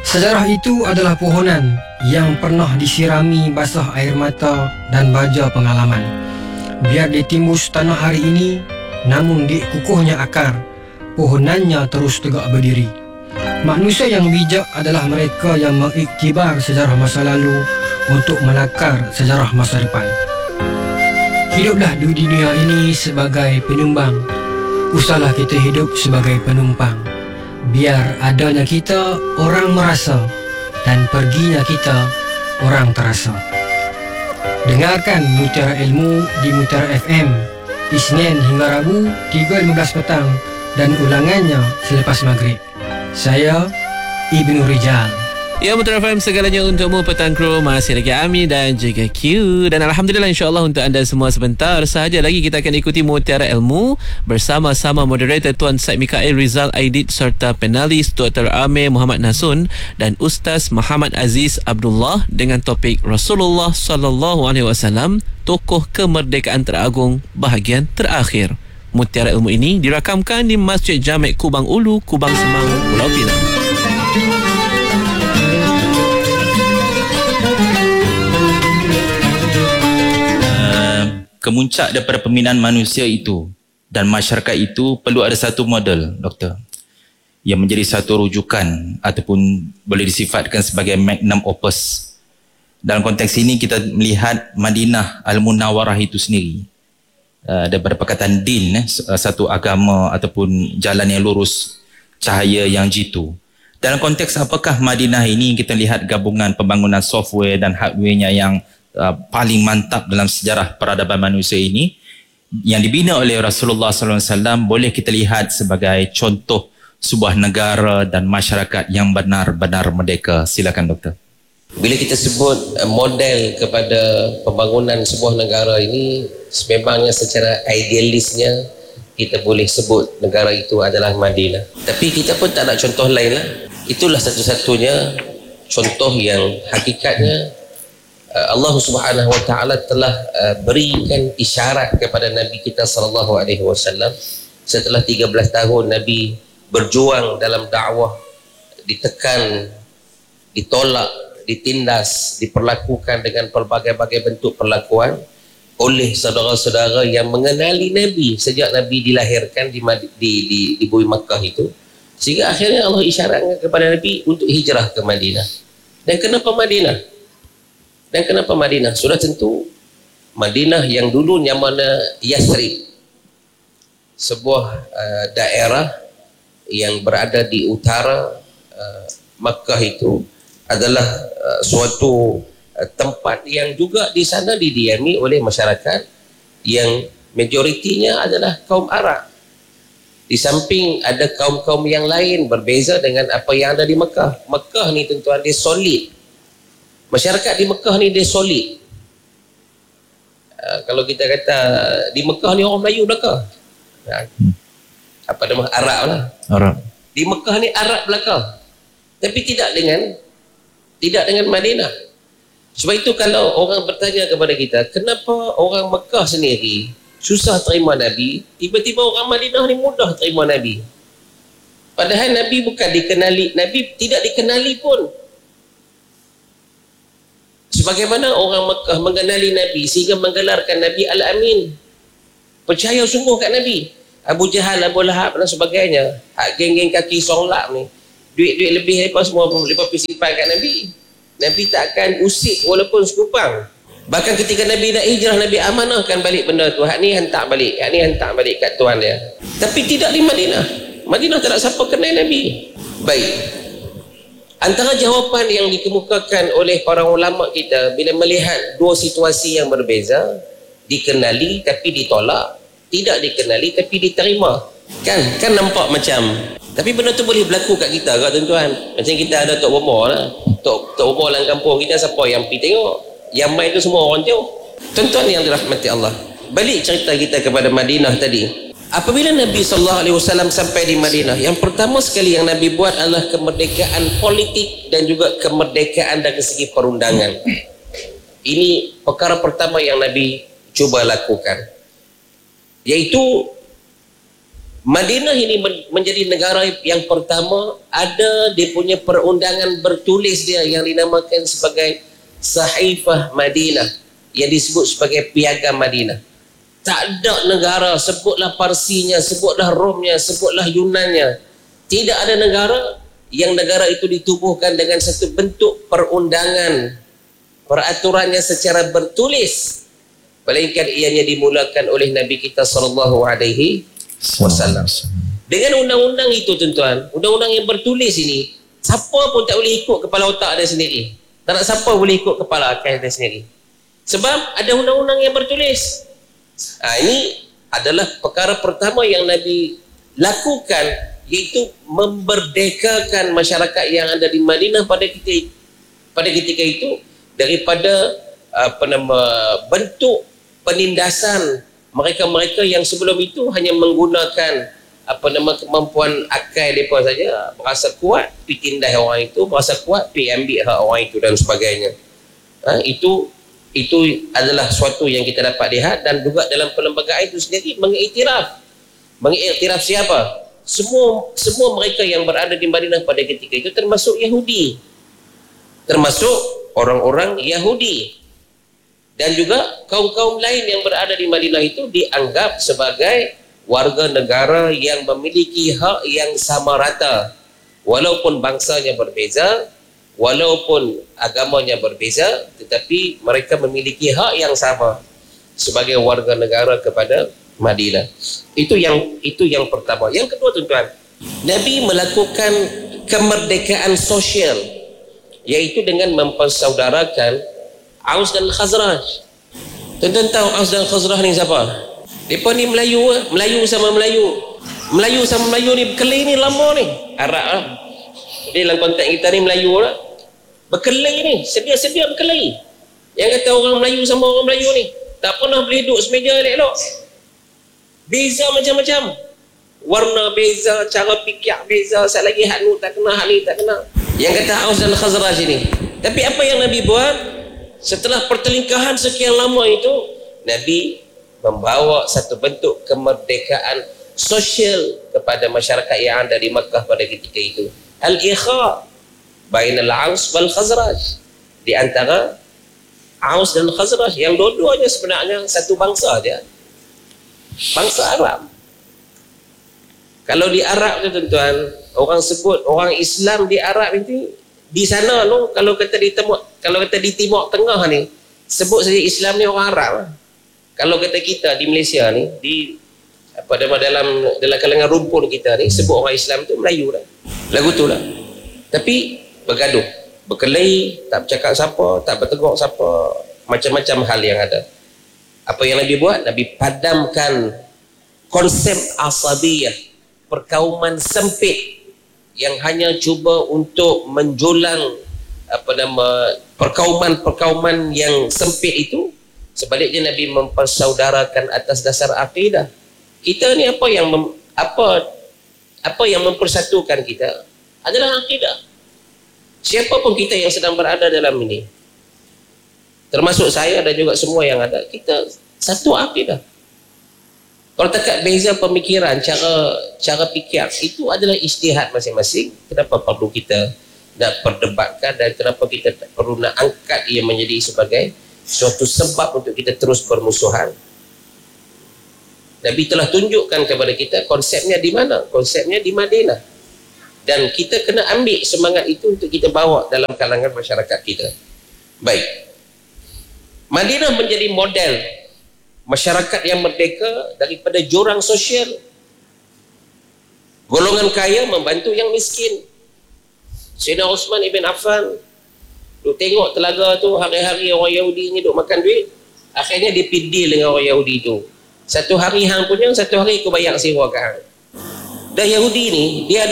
Sejarah itu adalah pohonan yang pernah disirami basah air mata dan baja pengalaman. Biar ditimbus tanah hari ini, namun di kukuhnya akar, pohonannya terus tegak berdiri. Manusia yang bijak adalah mereka yang mengiktibar sejarah masa lalu untuk melakar sejarah masa depan. Hiduplah di dunia ini sebagai penyumbang. Usahlah kita hidup sebagai penumpang. Biar adanya kita, orang merasa, dan perginya kita, orang terasa. Dengarkan Mutiara Ilmu di Mutiara FM, Isnin hingga Rabu 3.15 petang dan ulangannya selepas maghrib. Saya Ibnu Rijal. Ya, Mutiara FM, segalanya untukmu petang kru. Masih lagi Ami dan juga Q. Dan Alhamdulillah, insyaAllah untuk anda semua sebentar sahaja lagi kita akan ikuti Mutiara Ilmu bersama-sama moderator Tuan Said Mikael Rizal Aidit serta penalis Dr. Amir Muhammad Nasun dan Ustaz Muhammad Aziz Abdullah dengan topik Rasulullah SAW, tokoh kemerdekaan teragung bahagian terakhir. Mutiara Ilmu ini dirakamkan di Masjid Jamek Kubang Ulu, Kubang Semang, Pulau Pinang. Kemuncak daripada pembinaan manusia itu dan masyarakat itu perlu ada satu model, doktor, yang menjadi satu rujukan ataupun boleh disifatkan sebagai magnum opus. Dalam konteks ini kita melihat Madinah Al-Munawwarah itu sendiri, daripada perkataan din, satu agama ataupun jalan yang lurus, cahaya yang jitu. Dalam konteks apakah Madinah ini, kita lihat gabungan pembangunan software dan hardwarenya yang paling mantap dalam sejarah peradaban manusia ini, yang dibina oleh Rasulullah SAW, boleh kita lihat sebagai contoh sebuah negara dan masyarakat yang benar-benar merdeka. Silakan doktor. Bila kita sebut model kepada pembangunan sebuah negara ini, sememangnya secara idealisnya kita boleh sebut negara itu adalah Madinah. Tapi kita pun tak nak contoh lain lah. Itulah satu-satunya contoh yang hakikatnya Allah Subhanahu Wa Taala telah berikan isyarat kepada Nabi kita sallallahu alaihi wasallam setelah 13 tahun Nabi berjuang dalam dakwah, ditekan, ditolak, ditindas, diperlakukan dengan pelbagai-bagai bentuk perlakuan oleh saudara-saudara yang mengenali Nabi sejak Nabi dilahirkan di bumi Makkah itu, sehingga akhirnya Allah isyaratkan kepada Nabi untuk hijrah ke Madinah. Dan kenapa Madinah? Dan kenapa Madinah? Sudah tentu Madinah yang dulu namanya Yathrib, sebuah daerah yang berada di utara Makkah itu adalah suatu tempat yang juga di sana didiami oleh masyarakat yang majoritinya adalah kaum Arab. Di samping ada kaum-kaum yang lain berbeza dengan apa yang ada di Mekah. Mekah ni tentuan dia solid. Masyarakat di Mekah ni dia solid. Kalau kita kata di Mekah ni orang Melayu belakang. Apa nama? Arab lah. Arab. Di Mekah ni Arab belakang. Tapi tidak dengan Madinah. Sebab itu kalau orang bertanya kepada kita, kenapa orang Mekah sendiri susah terima Nabi, tiba-tiba orang Madinah ni mudah terima Nabi. Padahal Nabi bukan dikenali, Nabi tidak dikenali pun. Sebagaimana orang Mekah mengenali Nabi sehingga menggelarkan Nabi Al-Amin. Percaya sungguh kat Nabi. Abu Jahal, Abu Lahab dan sebagainya, hak geng-geng kaki songlap ni, duit-duit lebih lepas semua lepas simpan kat Nabi. Nabi tak akan usik walaupun sekupang. Bahkan ketika Nabi nak hijrah, Nabi amanahkan balik benda tu. Hak ni hantar balik, hak ni hantar balik kat tuan dia. Tapi tidak di Madinah. Madinah tak ada siapa kenal Nabi. Baik. Antara jawapan yang dikemukakan oleh para ulama kita bila melihat dua situasi yang berbeza, dikenali tapi ditolak, tidak dikenali tapi diterima. Kan nampak macam, tapi benda tu boleh berlaku kat kita ke tuan-tuan? Macam kita ada Tok Bomo lah. Tok Bomo dalam kampung kita, siapa yang pergi tengok? Yang main tu semua orang jauh. Tuan-tuan yang dirahmati Allah, balik cerita kita kepada Madinah tadi. Apabila Nabi SAW sampai di Madinah, yang pertama sekali yang Nabi buat adalah kemerdekaan politik dan juga kemerdekaan dari segi perundangan. Ini perkara pertama yang Nabi cuba lakukan, iaitu Madinah ini menjadi negara yang pertama ada dia punya perundangan bertulis dia yang dinamakan sebagai Sahifah Madinah, yang disebut sebagai Piagam Madinah. Tak ada negara, sebutlah Parsinya, sebutlah Romnya, sebutlah Yunannya, tidak ada negara yang negara itu ditubuhkan dengan satu bentuk perundangan, peraturannya secara bertulis, melainkan ianya dimulakan oleh Nabi kita sallallahu alaihi wasallam. Dengan undang-undang itu tuan-tuan, undang-undang yang bertulis ini, siapa pun tak boleh ikut kepala otak dia sendiri. Tak nak siapa boleh ikut kepala akal dia sendiri. Sebab ada undang-undang yang bertulis. Ini adalah perkara pertama yang Nabi lakukan, iaitu memerdekakan masyarakat yang ada di Madinah pada ketika itu daripada bentuk penindasan mereka-mereka yang sebelum itu hanya menggunakan kemampuan akal mereka saja, merasa kuat pi tindas orang itu, merasa kuat pi ambil hak orang itu dan sebagainya. Itu adalah suatu yang kita dapat lihat, dan juga dalam perlembagaan itu sendiri mengiktiraf siapa? Semua mereka yang berada di Madinah pada ketika itu, termasuk Yahudi, termasuk orang-orang Yahudi, dan juga kaum-kaum lain yang berada di Madinah itu dianggap sebagai warga negara yang memiliki hak yang sama rata, walaupun bangsanya berbeza, walaupun agamanya berbeza, tetapi mereka memiliki hak yang sama sebagai warga negara kepada Madinah. Itu yang pertama. Yang kedua tuan-tuan, Nabi melakukan kemerdekaan sosial, iaitu dengan mempersaudarakan Aus dan Khazraj. Tuan-tuan tahu Aus dan Khazraj ni siapa? Mereka ni Melayu sama Melayu ni berkelahi ni lama ni, Arab lah. Jadi dalam konteks kita ni Melayu lah, berkelahi ni, sedia-sedia berkelahi. Yang kata orang Melayu sama orang Melayu ni tak pernah boleh duduk semeja elok-elok. Beza macam-macam, warna beza, cara fikir beza, satu lagi hak ni tak kena, hak ni tak kena. Yang kata Aus dan Khazraj ini. Tapi apa yang Nabi buat setelah pertelingkahan sekian lama itu? Nabi membawa satu bentuk kemerdekaan sosial kepada masyarakat yang ada di Makkah pada ketika itu. Al-ikha bainal Aus wal Khazraj, di antara Aus dan Khazraj yang dua-duanya sebenarnya satu bangsa dia, bangsa Arab. Kalau di Arab tu tuan-tuan, orang sebut orang Islam di Arab itu di sana tu, kalau kata di Timur Tengah ni, sebut saja Islam ni orang Arab. Kalau kata kita di Malaysia ni, dalam kalangan rumpun kita ni, sebut orang Islam tu Melayu dah, lagu tu lah. Tapi bergaduh, berkelahi, tak bercakap siapa, tak bertegur siapa, macam-macam hal yang ada. Apa yang Nabi buat? Nabi padamkan konsep asabiyah, perkauman sempit yang hanya cuba untuk menjulang perkauman yang sempit itu. Sebaliknya Nabi mempersaudarakan atas dasar akidah. Kita ni apa yang mempersatukan kita adalah akidah. Siapa pun kita yang sedang berada dalam ini, termasuk saya dan juga semua yang ada, kita satu akidah. Kalau takat beza pemikiran, cara fikir, itu adalah ijtihad masing-masing. Kenapa perlu kita nak perdebatkan, dan kenapa kita perlu nak angkat ia menjadi sebagai suatu sebab untuk kita terus bermusuhan? Nabi telah tunjukkan kepada kita konsepnya di mana? Konsepnya di Madinah. Dan kita kena ambil semangat itu untuk kita bawa dalam kalangan masyarakat kita. Baik. Madinah menjadi model masyarakat yang merdeka daripada jurang sosial. Golongan kaya membantu yang miskin. Sayyidina Uthman ibn Affan duk tengok telaga tu, hari-hari orang Yahudi ni duk makan duit, akhirnya dia pergi deal dengan orang Yahudi tu. Satu hari hang punya, satu hari aku bayar sewa ke hang. Dan Yahudi ni dia ada